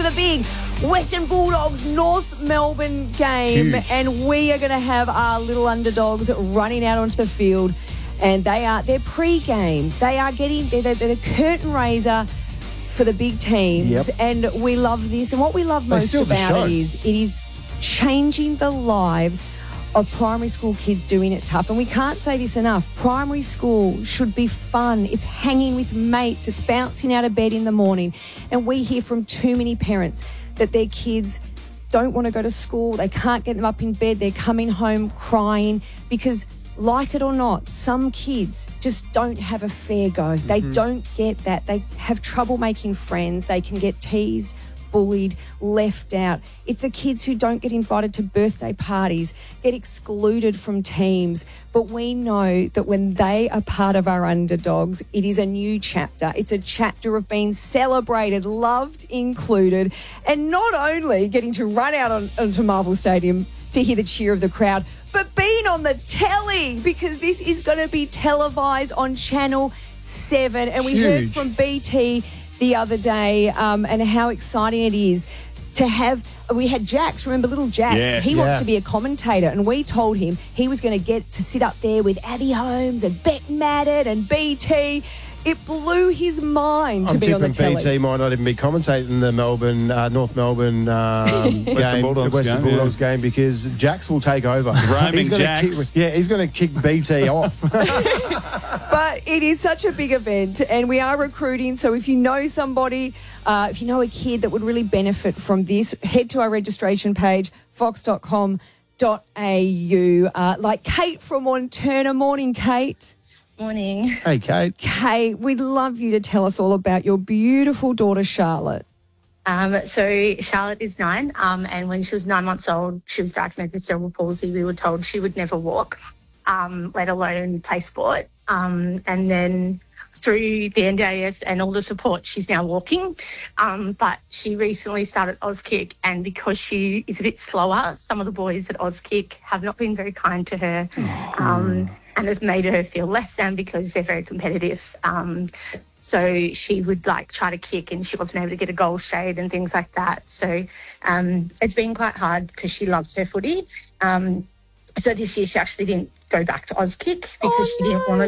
the big Western Bulldogs North Melbourne game. Huge. And we are going to have our little underdogs running out onto the field. And they're pre-game. They're the curtain raiser for the big teams. Yep. And we love this. And what we love most about it is changing the lives of primary school kids doing it tough. And we can't say this enough. Primary school should be fun. It's hanging with mates. It's bouncing out of bed in the morning. And we hear from too many parents that their kids don't want to go to school. They can't get them up in bed. They're coming home crying because, like it or not, some kids just don't have a fair go. They don't get that. They have trouble making friends. They can get teased, bullied, left out. It's the kids who don't get invited to birthday parties, get excluded from teams. But we know that when they are part of our underdogs, it is a new chapter. It's a chapter of being celebrated, loved, included, and not only getting to run out onto Marvel Stadium to hear the cheer of the crowd, but being on the telly, because this is going to be televised on Channel 7. And we heard from BT the other day and how exciting it is to have. We had Jax, remember little Jax? Yes. He wants to be a commentator, and we told him he was going to get to sit up there with Abby Holmes and Bet Madden and BT. It blew his mind to be on the telly. BT might not even be commentating the Melbourne, North Melbourne Western Bulldogs game because Jax will take over. Roaming Jax. He's going to kick BT off. But it is such a big event, and we are recruiting. So if you know somebody, if you know a kid that would really benefit from this, head to our registration page, fox.com.au. Like Kate from Wanturna. Morning, Kate. Morning. Hey, Kate. Kate, we'd love you to tell us all about your beautiful daughter, Charlotte. So Charlotte is 9, and when she was 9 months old, she was diagnosed with cerebral palsy. We were told she would never walk, let alone play sport. And then through the NDIS and all the support, she's now walking. But she recently started Auskick, and because she is a bit slower, some of the boys at Auskick have not been very kind to her. And have made her feel less than because they're very competitive. So she would try to kick and she wasn't able to get a goal straight and things like that. So it's been quite hard because she loves her footy. So this year she actually didn't go back to Auskick because she didn't want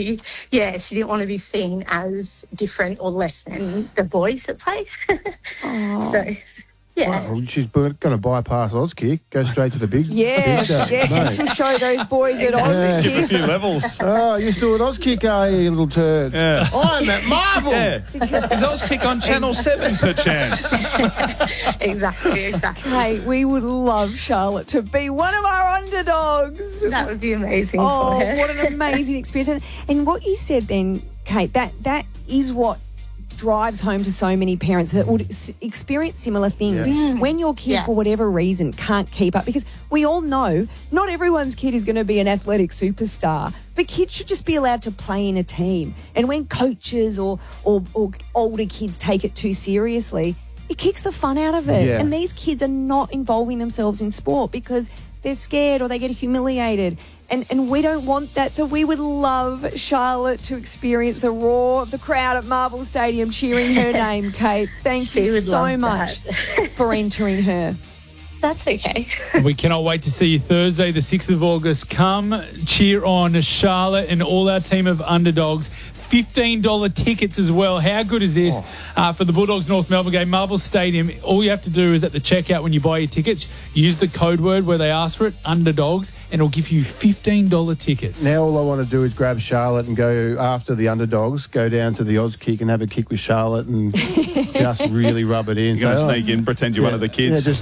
to be seen as different or less than the boys that play. So yeah. Well, she's going to bypass Auskick, go straight to the big. Yes, we'll show those boys at Auskick. Skip a few levels. Oh, you're still at Auskick, are you, little turds? Yeah. I'm at Marvel. Yeah. Is Auskick on Channel 7, perchance? Exactly. Hey, we would love Charlotte to be one of our underdogs. That would be amazing for her. What an amazing experience. And what you said then, Kate, that is what drives home to so many parents that would experience similar things. When your kid, for whatever reason, can't keep up, because we all know not everyone's kid is going to be an athletic superstar, but kids should just be allowed to play in a team. And when coaches or older kids take it too seriously, it kicks the fun out of it. Yeah. And these kids are not involving themselves in sport because they're scared or they get humiliated. And we don't want that. So we would love Charlotte to experience the roar of the crowd at Marvel Stadium cheering her name, Kate. Thank you so much for entering her. That's okay. We cannot wait to see you Thursday, the 6th of August. Come cheer on Charlotte and all our team of underdogs. $15 tickets as well. How good is this for the Bulldogs North Melbourne game? Marvel Stadium. All you have to do is at the checkout when you buy your tickets, use the code word where they ask for it, underdogs, and it'll give you $15 tickets. Now all I want to do is grab Charlotte and go after the underdogs, go down to the Auskick and have a kick with Charlotte and just really rub it in. You're going to sneak in, pretend you're one of the kids. Yeah, just